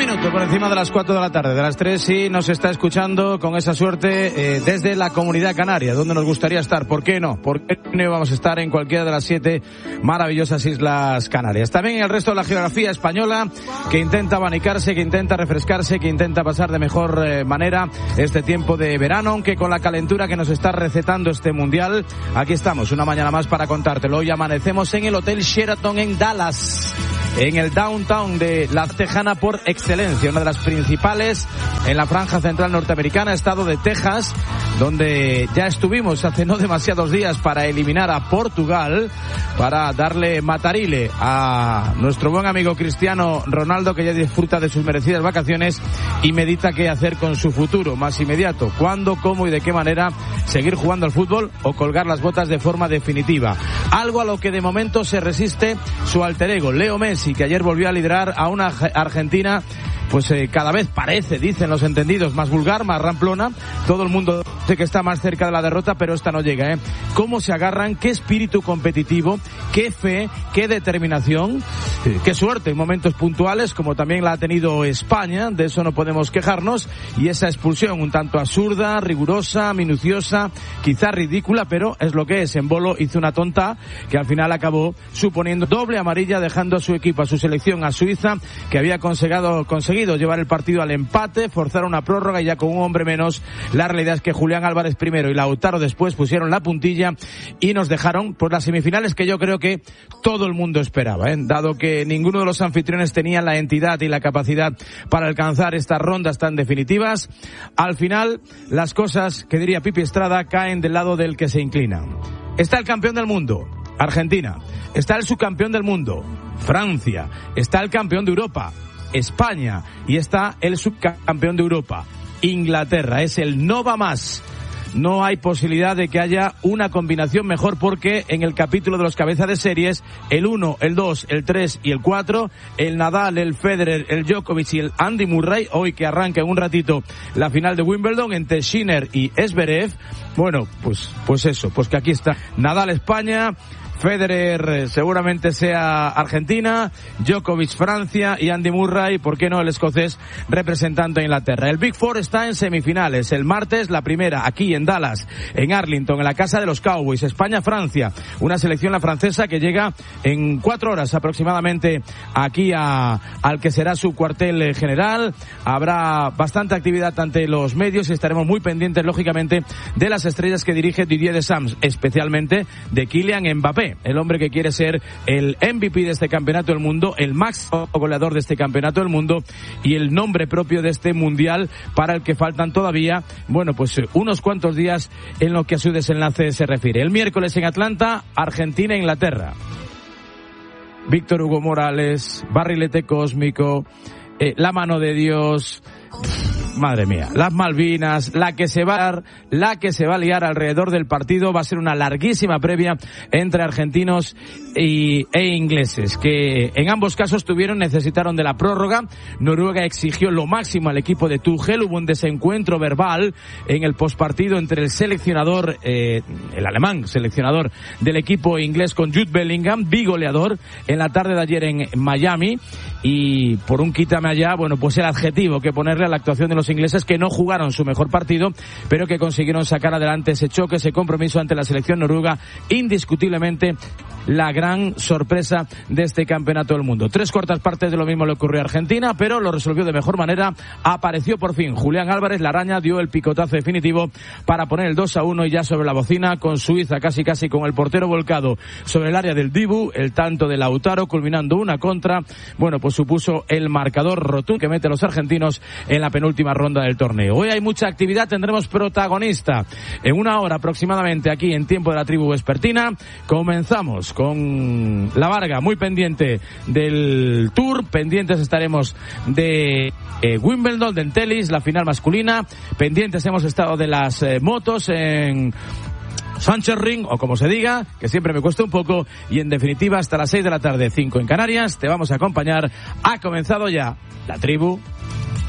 minuto por encima de las 4 de la tarde, de las 3, y nos está escuchando con esa suerte desde la Comunidad Canaria, donde nos gustaría estar. ¿Por qué no? ¿Por qué no vamos a estar en cualquiera de las 7 maravillosas Islas Canarias? También en el resto de la geografía española, que intenta abanicarse, que intenta refrescarse, que intenta pasar de mejor manera este tiempo de verano, aunque con la calentura que nos está recetando este mundial, aquí estamos una mañana más para contártelo. Hoy amanecemos en el Hotel Sheraton en Dallas, en el downtown de la Tejana por excelencia, una de las principales en la franja central norteamericana, estado de Texas, donde ya estuvimos hace no demasiados días para eliminar a Portugal, para darle matarile a nuestro buen amigo Cristiano Ronaldo, que ya disfruta de sus merecidas vacaciones y medita qué hacer con su futuro más inmediato, cuándo, cómo y de qué manera seguir jugando al fútbol o colgar las botas de forma definitiva. Algo a lo que de momento se resiste su alter ego, Leo Messi, que ayer volvió a liderar a una Argentina pues cada vez parece, dicen los entendidos, más vulgar, más ramplona. Todo el mundo dice que está más cerca de la derrota, pero esta no llega, ¿Cómo se agarran? ¿Qué espíritu competitivo? ¿Qué fe? ¿Qué determinación? ¿Qué suerte en momentos puntuales, como también la ha tenido España? De eso no podemos quejarnos. Y esa expulsión un tanto absurda, rigurosa, minuciosa, quizá ridícula, pero es lo que es. Embolo hizo una tonta que al final acabó suponiendo doble amarilla, dejando a su equipo, a su selección, a Suiza, que había conseguido llevar el partido al empate, forzar una prórroga y ya con un hombre menos. La realidad es que Julián Álvarez primero y Lautaro después pusieron la puntilla y nos dejaron por las semifinales que yo creo que todo el mundo esperaba, dado que ninguno de los anfitriones tenía la entidad y la capacidad para alcanzar estas rondas tan definitivas. Al final, las cosas, que diría Pipi Estrada, caen del lado del que se inclina. Está el campeón del mundo, Argentina. Está el subcampeón del mundo, Francia. Está el campeón de Europa, España, y está el subcampeón de Europa, Inglaterra. Es el no va más. No hay posibilidad de que haya una combinación mejor, porque en el capítulo de los cabezas de series, el 1, el 2, el 3 y el 4, el Nadal, el Federer, el Djokovic y el Andy Murray, hoy que arranca en un ratito la final de Wimbledon entre Sinner y Zverev. Bueno, pues eso, pues que aquí está Nadal España, Federer seguramente sea Argentina, Djokovic Francia y Andy Murray, ¿por qué no el escocés representando a Inglaterra? El Big Four está en semifinales. El martes la primera aquí en Dallas, en Arlington, en la casa de los Cowboys. España-Francia, una selección la francesa que llega en 4 horas aproximadamente aquí al que será su cuartel general. Habrá bastante actividad ante los medios y estaremos muy pendientes, lógicamente, de las estrellas que dirige Didier Deschamps, especialmente de Kylian Mbappé, el hombre que quiere ser el MVP de este campeonato del mundo, el máximo goleador de este campeonato del mundo y el nombre propio de este mundial, para el que faltan todavía, unos cuantos días en lo que a su desenlace se refiere. El miércoles en Atlanta, Argentina e Inglaterra. Víctor Hugo Morales, barrilete cósmico, la mano de Dios. Madre mía, las Malvinas, la que se va a liar alrededor del partido. Va a ser una larguísima previa entre argentinos e ingleses, que en ambos casos necesitaron de la prórroga. Noruega exigió lo máximo al equipo de Tuchel. Hubo un desencuentro verbal en el postpartido entre el seleccionador, el alemán seleccionador del equipo inglés, con Jude Bellingham, bigoleador en la tarde de ayer en Miami. Y por un quítame allá, el adjetivo que ponerle a la actuación de los ingleses, que no jugaron su mejor partido, pero que consiguieron sacar adelante ese choque, ese compromiso ante la selección noruega, indiscutiblemente la gran sorpresa de este campeonato del mundo. 3/4 partes de lo mismo le ocurrió a Argentina, pero lo resolvió de mejor manera. Apareció por fin Julián Álvarez, la araña, dio el picotazo definitivo para poner el 2-1 y ya sobre la bocina, con Suiza casi con el portero volcado sobre el área del Dibu, el tanto de Lautaro culminando una contra. Supuso el marcador rotundo que mete a los argentinos en la penúltima ronda del torneo. Hoy hay mucha actividad, tendremos protagonista en 1 hora aproximadamente aquí en Tiempo de la Tribu Vespertina. Comenzamos con la Varga, muy pendiente del Tour, pendientes estaremos de Wimbledon, del tenis, la final masculina, pendientes hemos estado de las motos en Sánchez Ring, o como se diga, que siempre me cuesta un poco, y en definitiva hasta las 6 de la tarde, 5 en Canarias, te vamos a acompañar. Ha comenzado ya la Tribu